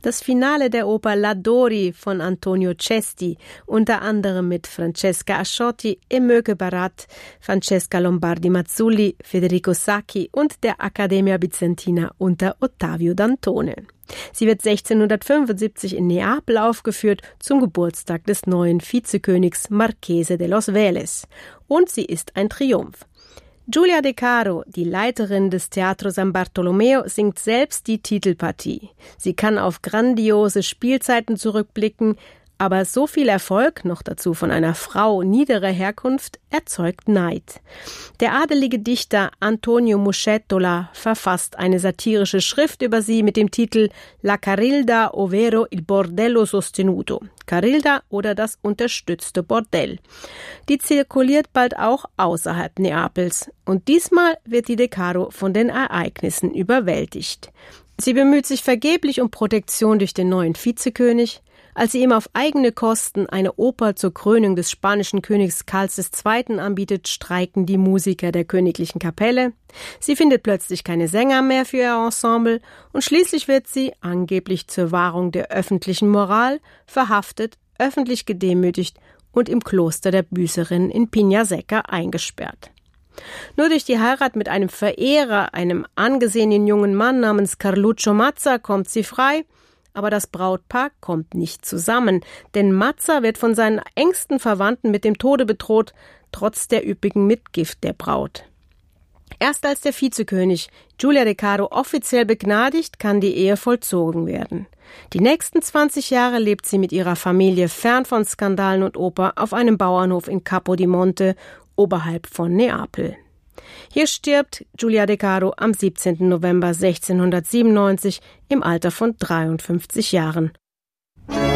Das Finale der Oper La Dori von Antonio Cesti, unter anderem mit Francesca Asciotti, Emöke Barat, Francesca Lombardi-Mazzulli, Federico Sacchi und der Accademia Bizantina unter Ottavio Dantone. Sie wird 1675 in Neapel aufgeführt zum Geburtstag des neuen Vizekönigs Marchese de los Vélez. Und sie ist ein Triumph. Giulia De Caro, die Leiterin des Teatro San Bartolomeo, singt selbst die Titelpartie. Sie kann auf grandiose Spielzeiten zurückblicken, aber so viel Erfolg, noch dazu von einer Frau niederer Herkunft, erzeugt Neid. Der adelige Dichter Antonio Muscettola verfasst eine satirische Schrift über sie mit dem Titel La Carilda ovvero il bordello sostenuto. Carilda oder das unterstützte Bordell. Die zirkuliert bald auch außerhalb Neapels. Und diesmal wird die De Caro von den Ereignissen überwältigt. Sie bemüht sich vergeblich um Protektion durch den neuen Vizekönig. Als sie ihm auf eigene Kosten eine Oper zur Krönung des spanischen Königs Karls II. Anbietet, streiken die Musiker der königlichen Kapelle. Sie findet plötzlich keine Sänger mehr für ihr Ensemble und schließlich wird sie, angeblich zur Wahrung der öffentlichen Moral, verhaftet, öffentlich gedemütigt und im Kloster der Büßerinnen in Pigna Secca eingesperrt. Nur durch die Heirat mit einem Verehrer, einem angesehenen jungen Mann namens Carluccio Mazza, kommt sie frei. Aber das Brautpaar kommt nicht zusammen, denn Mazza wird von seinen engsten Verwandten mit dem Tode bedroht, trotz der üppigen Mitgift der Braut. Erst als der Vizekönig Giulia De Caro offiziell begnadigt, kann die Ehe vollzogen werden. Die nächsten 20 Jahre lebt sie mit ihrer Familie fern von Skandalen und Oper auf einem Bauernhof in Capodimonte, oberhalb von Neapel. Hier stirbt Giulia De Caro am 17. November 1697 im Alter von 53 Jahren.